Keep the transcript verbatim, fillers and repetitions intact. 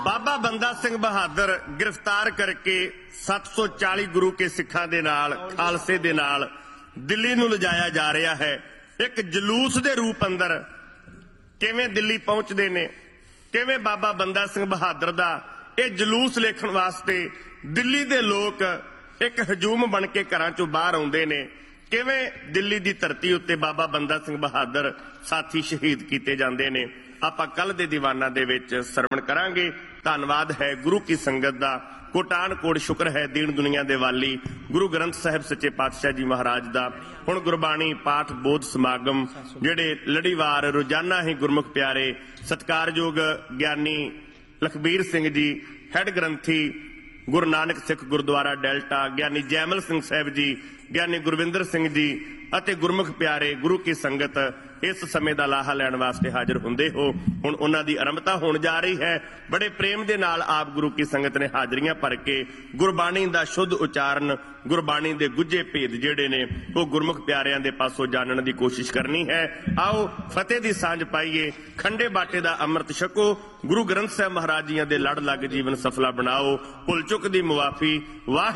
बाबा बंदा सिंह बहादुर गिरफ्तार करके सत्त सौ चाली गुरु के सिखां दे नाल खालसे दे नाल दिल्ली नूं लिजाया जा रहा है। एक जलूस दे रूप अंदर किवें दिल्ली पहुंचदे ने, किवें बाबा बंदा सिंह बहादुर दा ये जलूस लेखण वास्ते दिल्ली दे लोग एक हजूम बन के घरां चों बाहर आउंदे ने, किवें दिल्ली दी धरती उत्ते बाबा बंदा सिंह बहादुर साथी शहीद कीते जांदे ने। आपां कल दे दीवाना दे विच सरवण करांगे। धन्नवाद है गुरु की संगत दा, कोटान कोट शुक्र है दीन दुनिया दे वाली गुरु ग्रंथ साहिब सच्चे पातशाह जी महाराज दा। हुण गुरबाणी पाठ बोध समागम जिहड़े लड़ीवार रोजाना ही गुरमुख प्यारे सत्कारयोग ज्ञानी Lakhbir Singh ji had granthi Guru Nanak Sikh gurdwara delta, ज्ञानी जैमल सिंह साहब जी, ज्ञानी गुरविंदर सिंह जी ਅਤੇ ਗੁਰमुख प्यारे गुरु की संगत इस समय का लाहा लैण वास्ते हाजिर हुंदे हो। हुण उन्हां दी आरंभता होण जा रही है। बड़े प्रेम दे नाल आप गुरु की संगत ने हाजरियां भर के गुरबाणी दा शुद्ध उचारण, गुरबाणी दे गुज्जे भेद जिहड़े ने वो गुरमुख प्यारियां दे पासों जानने की कोशिश करनी है। आओ फतेह दी सांझ पाईए, खंडे बाटे दा अमृत छको, गुरु ग्रंथ साहिब महाराज जी दे लड़ लग जीवन सफला बनाओ, भुल चुक दी मुआफी वाह